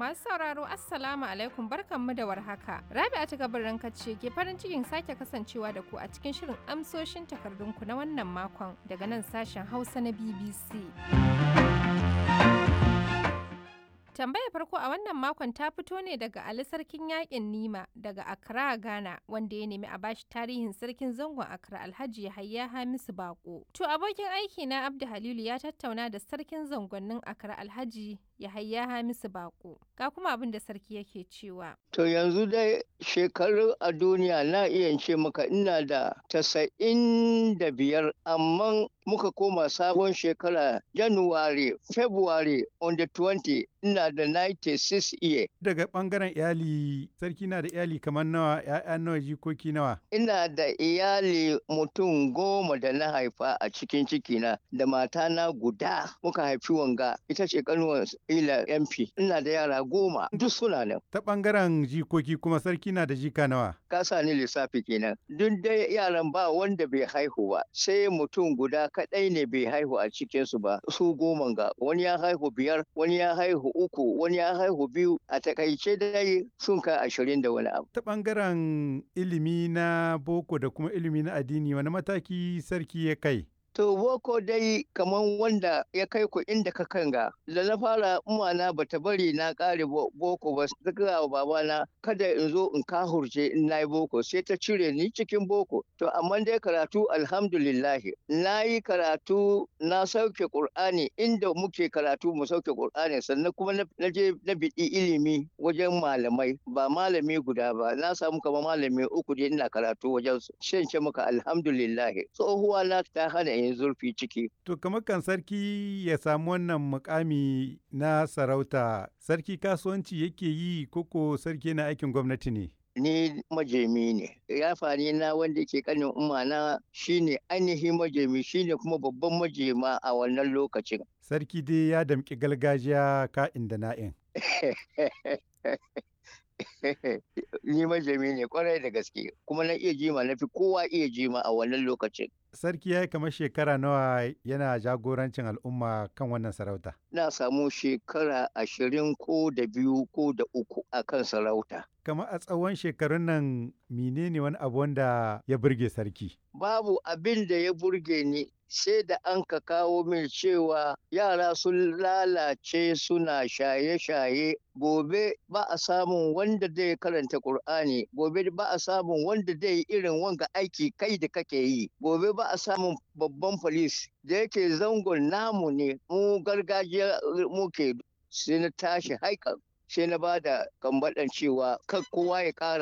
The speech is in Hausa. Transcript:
Masu sauraro Assalamu alaikum barkanmu da warhaka. Rabi'a ta gabarin ce ke farin cikin sake kasancewa da ku a cikin shirin amsoshin takardunku na wannan makon daga nan sashen Hausa na BBC. Tambayar farko a wannan makon ta fito ne daga Ali Sarkin Yaƙin Nima daga Accra, Ghana, wanda ya nemi a bashi tarihin sarkin zangon Accra Alhaji Yahaya Hamisu Bako. To abokin aiki na Abdu Halilu ya tattauna da sarkin zangonnin Accra Alhaji Yahaya Hamisu Bako. Ga kuma abin da sarki yake cewa. To yanzu dai shekaru a duniya na iya ce maka ina da 95, amma muka koma sabon shekara January, February on the 20 ina da 96 year. Daga ɓangaren iyali, sarki na da iyali kamar nawa, ‘ya'ya nawa, jikoki nawa? Ina da iyali mutum 10 da na haifa a cikin cikina da matana guda muka haifi wanga ita ce kanuwar ila MP. Ina da yara 10 duk suna nan. Ta ɓangaren jikoki kuma sarki na da jika nawa? Ka sa ni lissafi kenan. Duk dai yaran ba wanda bai haihu ba, sai mutum guda kaɗai ne bai haihu a cikinsu ba. Su 10 ga wani ya haihu 5, wani ya haihu 3, wani ya haihu 2. A takaice dai sun kai 20 da wani abu. Ta ɓangaren ilimi na boko da kuma ilimi na addini wani mataki sarki ya kai? To boko dai kaman wanda ya kai ku inda ka kanga. Da na fara umana bata bari na kare boko ba, ta gaya wa babana kada in zo in kahurce in nayi boko, sai ta cire ni cikin boko. To amma dai karatu alhamdulillahi. Na yi karatu na sauke Qur'ani inda muke karatu mu sauke Qur'ani, sannan kuma na je na biɗi ilimi wajen malamai, ba malami guda ba. Na samu kamar malami 3 da ina karatu wajen su. Shan ce maka alhamdulillahi. Tsohuwa na ta hana yin zurfi ciki. To kamar kan sarki ya samu wannan mukami na sarauta, sarki kasuwanci yake yi koko sarki na aikin gwamnati ne? Ni majemi ne. Yafani na wanda ke kanin umana shine ainihin majemi, shine kuma babban majema a wannan lokacin. Sarki dai ya damƙi gargajiya ka'in da na'in. Ni majemi ne kwarai da gaske, kuma na iya jima, na fi kowa iya jima a wannan lokacin. Sarki ya yi kamar shekara nawa yana jagorancin al'umma kan wannan sarauta? Na samu shekara 20 ko da 2 ko da 3 a kan sarauta. Kamar a tsawon shekarun nan menene wani abu wanda ya burge sarki? Babu abin da ya burge ni sai da an ka kawo min cewa yara sun lalace suna shaye-shaye. Gobe ba a samun wanda zai karanta Kur'ani, gobe ba a samun wanda zai irin wanga aiki kai da kake yi, gobe ba a samun babban polis da yake zangon namu ne, mu gargajiya muke. Sai na tashi haikan, sai na ba da kambaɗan cewa kan kowa ya ƙara